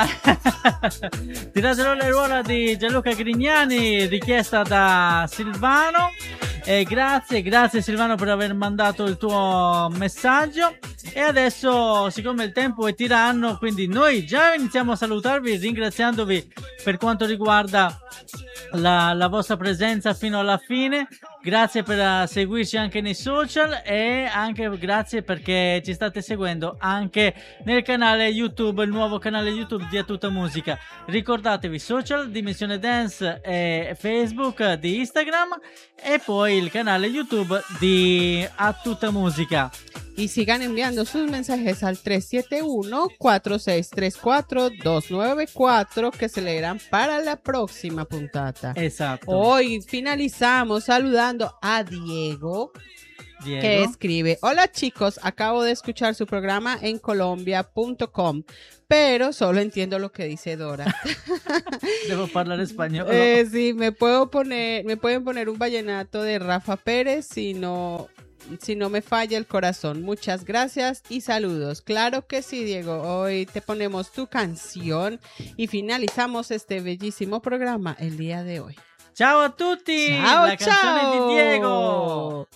Tiratelo le ruola di Gianluca Grignani, richiesta da Silvano. Grazie Silvano per aver mandato il tuo messaggio. E adesso, siccome il tempo è tiranno, quindi noi già iniziamo a salutarvi ringraziandovi per quanto riguarda la vostra presenza fino alla fine. Grazie per seguirci anche nei social e anche grazie perché ci state seguendo anche nel canale YouTube, il nuovo canale YouTube di A Tutta Musica. Ricordatevi social, Dimensione Dance e Facebook di Instagram e poi il canale YouTube di A Tutta Musica. Y sigan enviando sus mensajes al 371-4634-294 que se leerán para la próxima puntata. Exacto. Hoy finalizamos saludando a Diego, que escribe: hola chicos, acabo de escuchar su programa en colombia.com, pero solo entiendo lo que dice Dora. Debo hablar español. Sí, me pueden poner un vallenato de Rafa Pérez si no me falla el corazón. Muchas gracias y saludos. Claro que sí, Diego. Hoy te ponemos tu canción y finalizamos este bellísimo programa el día de hoy. Ciao a tutti. Ciao, la canzone ciao. di Diego.